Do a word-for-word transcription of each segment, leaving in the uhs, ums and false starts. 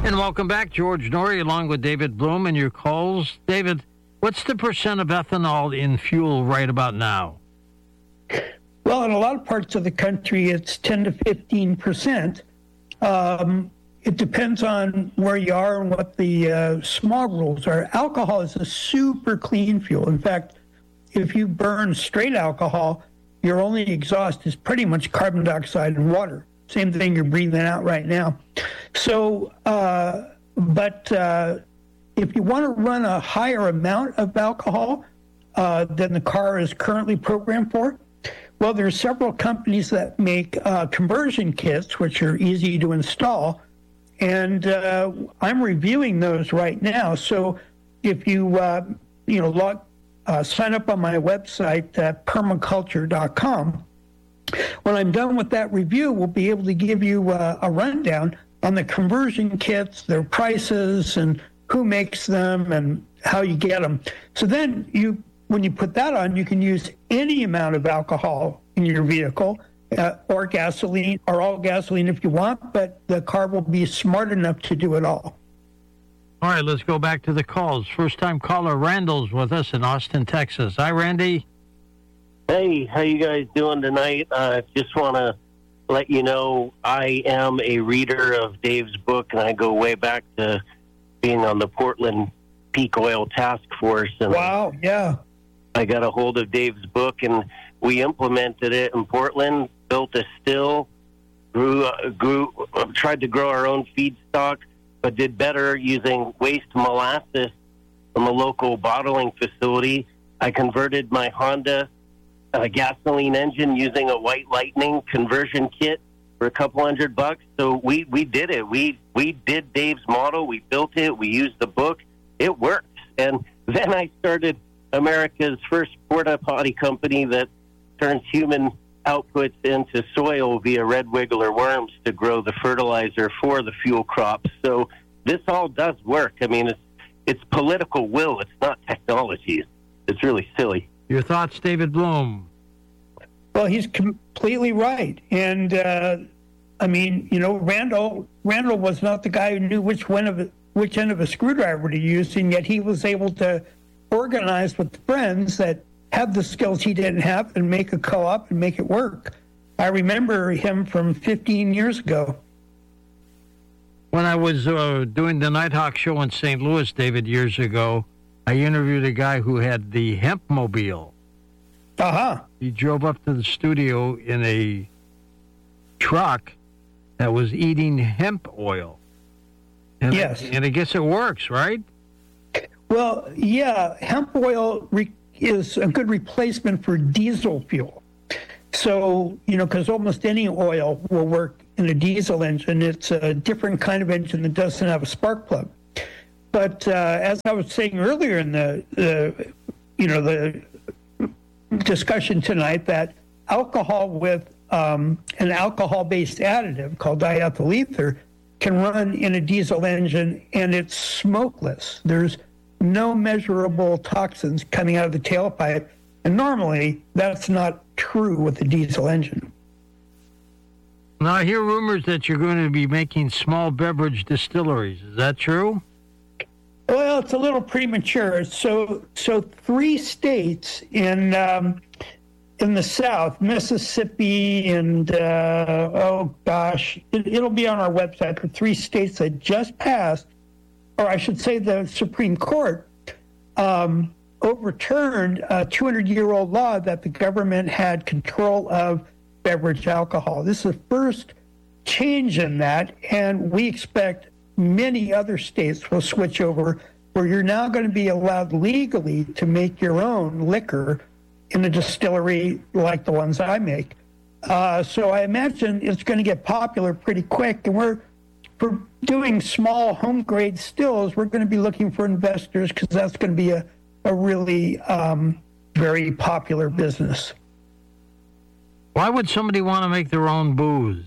And welcome back, George Noory, along with David Bloom and your calls. David, what's the percent of ethanol in fuel right about now? Well, in a lot of parts of the country, it's ten to fifteen percent. Um, it depends on where you are and what the uh, smog rules are. Alcohol is a super clean fuel. In fact, if you burn straight alcohol, your only exhaust is pretty much carbon dioxide and water. Same thing you're breathing out right now. So, uh, but uh, if you want to run a higher amount of alcohol uh, than the car is currently programmed for, well, there are several companies that make uh, conversion kits, which are easy to install, and uh, I'm reviewing those right now. So, if you uh, you know log, uh, sign up on my website at permaculture dot com. When I'm done with that review, we'll be able to give you uh, a rundown on the conversion kits, their prices, and who makes them, and how you get them. So then, you, when you put that on, you can use any amount of alcohol in your vehicle, uh, or gasoline, or all gasoline if you want, but the car will be smart enough to do it all. All right, let's go back to the calls. First-time caller Randall's with us in Austin, Texas. Hi, Randy. Hey, how you guys doing tonight? I uh, just want to let you know I am a reader of Dave's book, and I go way back to being on the Portland Peak Oil Task Force. And wow, yeah. I got a hold of Dave's book, and we implemented it in Portland, built a still, grew, uh, grew, uh, tried to grow our own feedstock, but did better using waste molasses from a local bottling facility. I converted my Honda a gasoline engine using a White Lightning conversion kit for a couple hundred bucks. So we, we did it. We we did Dave's model. We built it. We used the book. It works. And then I started America's first porta potty company that turns human outputs into soil via red wiggler worms to grow the fertilizer for the fuel crops. So this all does work. I mean, it's it's political will. It's not technology. It's really silly. Your thoughts, David Bloom? Well, he's completely right. And, uh, I mean, you know, Randall Randall was not the guy who knew which, one of, which end of a screwdriver to use, and yet he was able to organize with friends that have the skills he didn't have and make a co-op and make it work. I remember him from fifteen years ago. When I was uh, doing the Nighthawk show in Saint Louis, David, years ago, I interviewed a guy who had the hemp mobile. Uh-huh. He drove up to the studio in a truck that was eating hemp oil. And yes. I, and I guess it works, right? Well, yeah, hemp oil re- is a good replacement for diesel fuel. So, you know, because almost any oil will work in a diesel engine. It's a different kind of engine that doesn't have a spark plug. But uh, as I was saying earlier in the, the, you know, the discussion tonight, that alcohol with um, an alcohol-based additive called diethyl ether can run in a diesel engine, and it's smokeless. There's no measurable toxins coming out of the tailpipe, and normally that's not true with a diesel engine. Now, I hear rumors that you're going to be making small beverage distilleries. Is that true? Well, it's a little premature. So, so three states in um, in the South, Mississippi, and uh, oh gosh, it, it'll be on our website. The three states that just passed, or I should say, the Supreme Court um, overturned a two hundred year old law that the government had control of beverage alcohol. This is the first change in that, and we expect many other states will switch over where you're now going to be allowed legally to make your own liquor in a distillery like the ones I make. Uh, so I imagine it's going to get popular pretty quick. And we're, for doing small home grade stills, we're going to be looking for investors because that's going to be a, a really um, very popular business. Why would somebody want to make their own booze?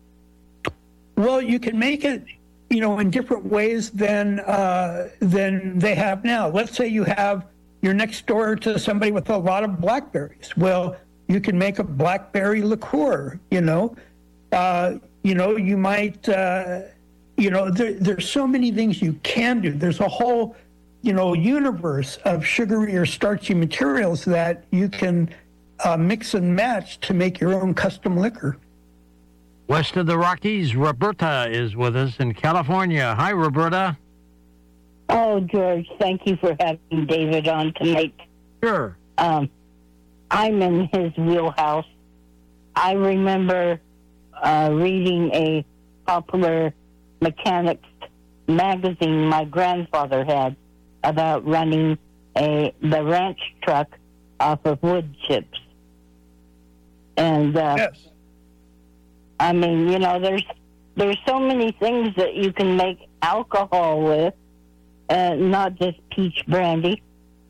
Well, you can make it, you know, in different ways than uh, than they have now. Let's say you have, you're next door to somebody with a lot of blackberries. Well, you can make a blackberry liqueur, you know. Uh, you know, you might, uh, you know, there, there's so many things you can do. There's a whole, you know, universe of sugary or starchy materials that you can uh, mix and match to make your own custom liquor. West of the Rockies, Roberta is with us in California. Hi, Roberta. Oh, George, thank you for having David on tonight. Sure. Um, I'm in his wheelhouse. I remember uh, reading a popular mechanics magazine my grandfather had about running a the ranch truck off of wood chips. And uh, yes. I mean, you know, there's there's so many things that you can make alcohol with, uh, not just peach brandy.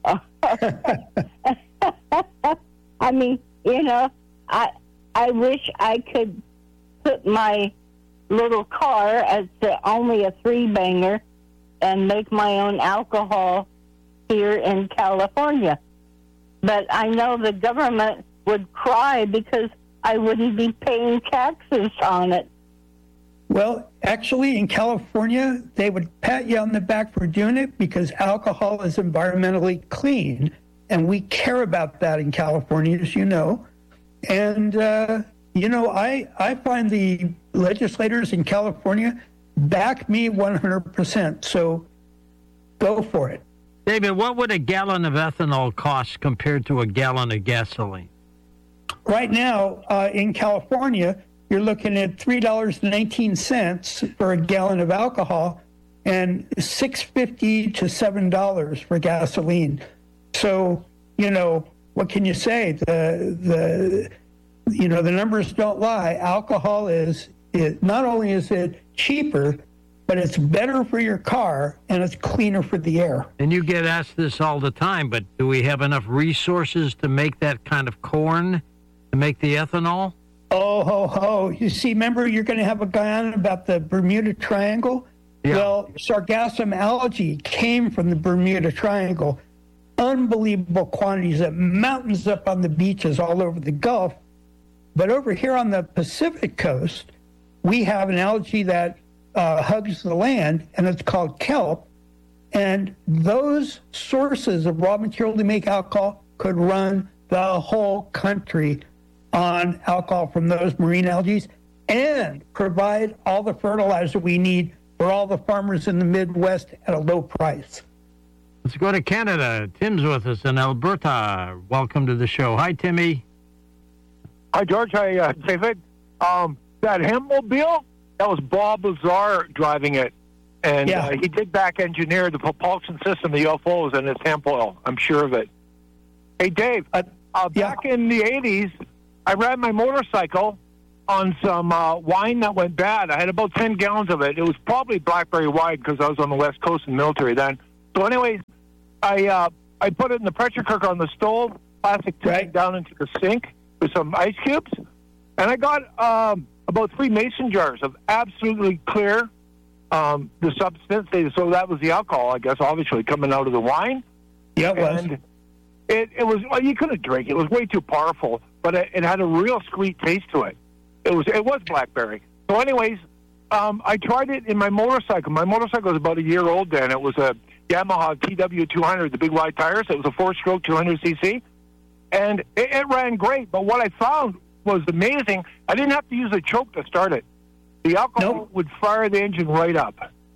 I mean, you know, I I wish I could put my little car as uh, only a three banger and make my own alcohol here in California. But I know the government would cry because I wouldn't be paying taxes on it. Well, actually, in California, they would pat you on the back for doing it because alcohol is environmentally clean. And we care about that in California, as you know. And, uh, you know, I, I find the legislators in California back me one hundred percent. So go for it. David, what would a gallon of ethanol cost compared to a gallon of gasoline? Right now, uh, in California, you're looking at three dollars and nineteen cents for a gallon of alcohol and six dollars and fifty cents to seven dollars for gasoline. So, you know, what can you say? The, the you know, the numbers don't lie. Alcohol is, it, not only is it cheaper, but it's better for your car and it's cleaner for the air. And you get asked this all the time, but do we have enough resources to make that kind of corn, to make the ethanol? Oh, ho, ho. You see, remember, you're going to have a guy on about the Bermuda Triangle? Yeah. Well, sargassum algae came from the Bermuda Triangle. Unbelievable quantities of mountains up on the beaches all over the Gulf. But over here on the Pacific coast, we have an algae that uh, hugs the land, and it's called kelp. And those sources of raw material to make alcohol could run the whole country on alcohol from those marine algae and provide all the fertilizer we need for all the farmers in the Midwest at a low price. Let's go to Canada. Tim's with us in Alberta. Welcome to the show. Hi, Timmy. Hi, George. Hi, uh, David. Um, that Hempmobile, that was Bob Lazar driving it. And yeah. uh, he did back engineer the propulsion system, the U F Os, and it's hemp oil. I'm sure of it. Hey, Dave, uh, uh, back yeah. in the eighties, I ran my motorcycle on some uh, wine that went bad. I had about ten gallons of it. It was probably blackberry wine because I was on the West Coast in the military then. So anyways, I uh, I put it in the pressure cooker on the stove, plastic tube right. down into the sink with some ice cubes. And I got um, about three mason jars of absolutely clear um, the substance. So that was the alcohol, I guess, obviously, coming out of the wine. Yeah, it was. And it, it was, well, you couldn't drink it. It was way too powerful, but it, it had a real sweet taste to it. It was it was blackberry. So anyways, um, I tried it in my motorcycle. My motorcycle was about a year old then. It was a Yamaha T W two hundred, the big wide tires. It was a four-stroke two hundred c c. And it, it ran great. But what I found was amazing. I didn't have to use a choke to start it. The alcohol Nope. would fire the engine right up.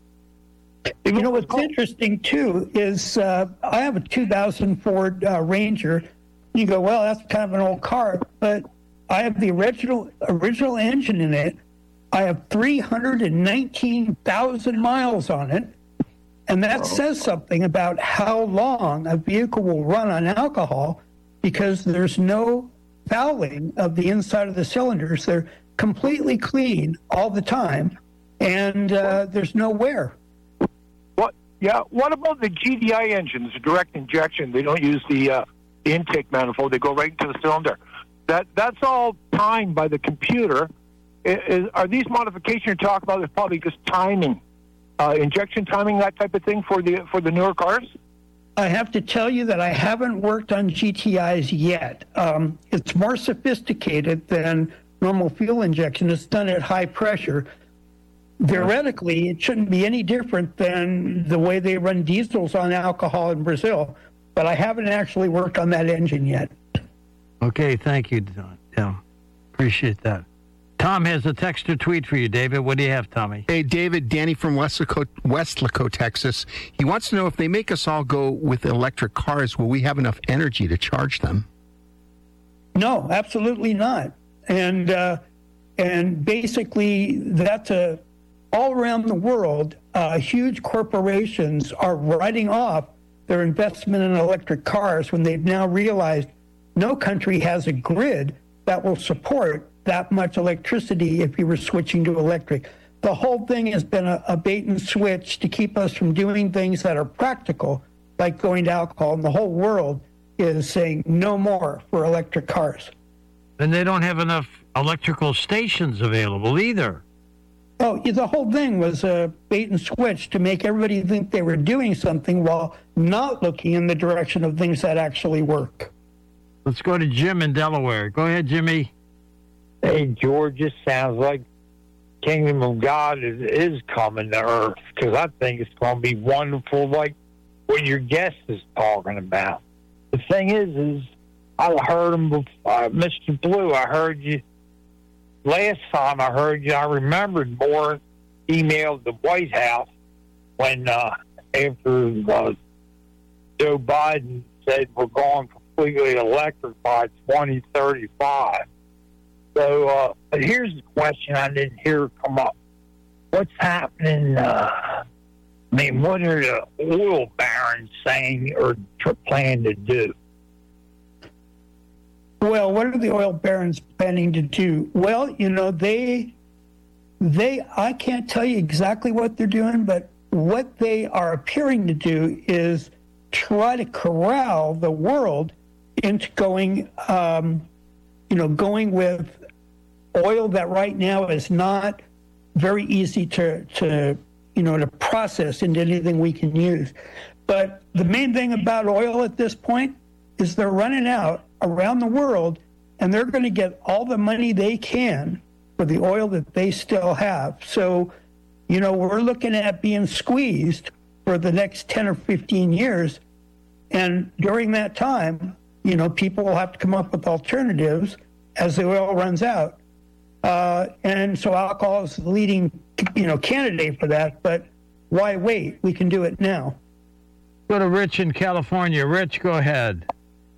You know what's interesting too is uh, I have a two thousand Ford uh, Ranger. You go, well, that's kind of an old car, but I have the original original engine in it. I have three hundred nineteen thousand miles on it, and that oh. says something about how long a vehicle will run on alcohol because there's no fouling of the inside of the cylinders. They're completely clean all the time, and uh, there's no wear. What? Yeah. What about the G D I engines, direct injection? They don't use the, uh, the intake manifold. They go right into the cylinder. That that's all timed by the computer. Is, is, are these modifications you're talking about? Is probably just timing, uh, injection timing, that type of thing for the for the newer cars. I have to tell you that I haven't worked on G T Is yet. Um, it's more sophisticated than normal fuel injection. It's done at high pressure. theoretically, it shouldn't be any different than the way they run diesels on alcohol in Brazil. But I haven't actually worked on that engine yet. Okay, thank you, Tim. Appreciate that. Tom has a text or tweet for you, David. What do you have, Tommy? Hey, David, Danny from Westlaco, Westlaco, Texas. He wants to know if they make us all go with electric cars, will we have enough energy to charge them? No, absolutely not. And uh, and basically, that's a all around the world, uh, huge corporations are writing off their investment in electric cars when they've now realized no country has a grid that will support that much electricity if you were switching to electric. The whole thing has been a, a bait and switch to keep us from doing things that are practical, like going to alcohol. And the whole world is saying no more for electric cars. And they don't have enough electrical stations available either. Oh, the whole thing was a bait and switch to make everybody think they were doing something while not looking in the direction of things that actually work. Let's go to Jim in Delaware. Go ahead, Jimmy. Hey, George, this sounds like Kingdom of God is, is coming to Earth, because I think it's going to be wonderful, like what your guest is talking about. The thing is, is I heard him before, uh, Mister Blue, I heard you, last time I heard you, I remembered more emailed the White House when, uh, after uh, Joe Biden said we're going completely electric by twenty thirty-five. So, uh, but here's the question I didn't hear come up. What's happening? Uh, I mean, what are the oil barons saying or planning to do? Well, what are the oil barons planning to do? Well, you know, they, they, I can't tell you exactly what they're doing, but what they are appearing to do is try to corral the world into going, um, you know, going with oil that right now is not very easy to, to, you know, to process into anything we can use. But the main thing about oil at this point is they're running out around the world, and they're going to get all the money they can for the oil that they still have. So, you know, we're looking at being squeezed for the next ten or fifteen years. And during that time, you know, people will have to come up with alternatives as the oil runs out. Uh, and so alcohol is the leading, you know, candidate for that. But why wait? We can do it now. Go to Rich in California. Rich, go ahead.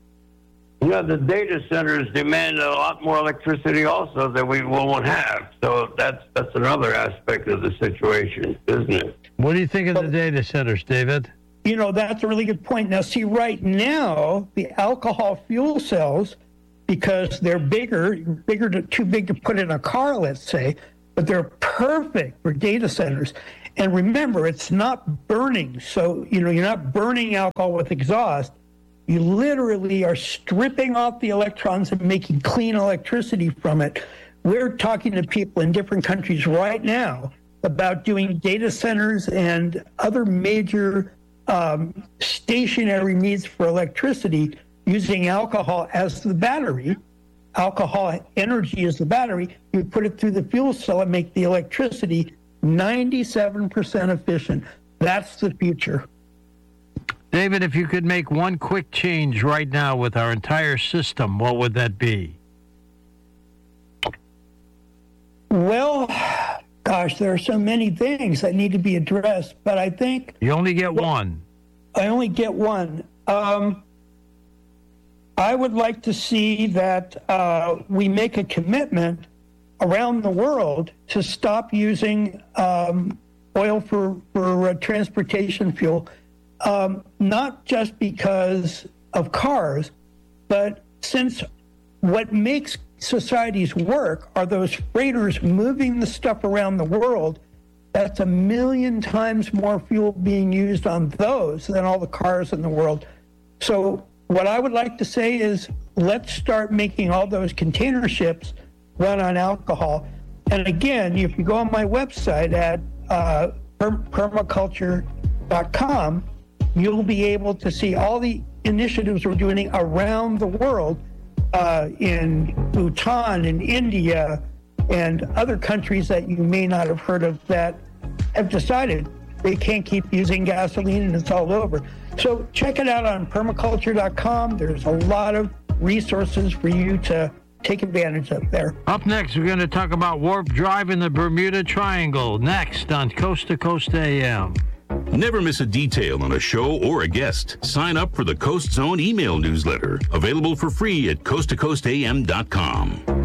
You know, the data centers demand a lot more electricity also than we won't have. So that's that's another aspect of the situation, isn't it? What do you think of the data centers, David? You know, that's a really good point. Now, see, right now, the alcohol fuel cells, because they're bigger, bigger to, too big to put in a car, let's say, but they're perfect for data centers. And remember, it's not burning. So, you know, you're not burning alcohol with exhaust. You literally are stripping off the electrons and making clean electricity from it. We're talking to people in different countries right now about doing data centers and other major um, stationary needs for electricity using alcohol as the battery. Alcohol energy is the battery. You put it through the fuel cell and make the electricity ninety-seven percent efficient. That's the future. David, if you could make one quick change right now with our entire system, what would that be? Well, gosh, there are so many things that need to be addressed, but I think... You only get well, one. I only get one. Um, I would like to see that uh, we make a commitment around the world to stop using um, oil for, for uh, transportation fuel. Um, not just because of cars, but since what makes societies work are those freighters moving the stuff around the world, that's a million times more fuel being used on those than all the cars in the world. So what I would like to say is let's start making all those container ships run on alcohol. And again, if you go on my website at uh, permaculture dot com, you'll be able to see all the initiatives we're doing around the world, uh, in Bhutan, in India, and other countries that you may not have heard of that have decided they can't keep using gasoline and it's all over. So check it out on permaculture dot com. There's a lot of resources for you to take advantage of there. Up next, we're going to talk about warp drive in the Bermuda Triangle. Next on Coast to Coast A M. Never miss a detail on a show or a guest. Sign up for the Coast Zone email newsletter, available for free at coast to coast a m dot com.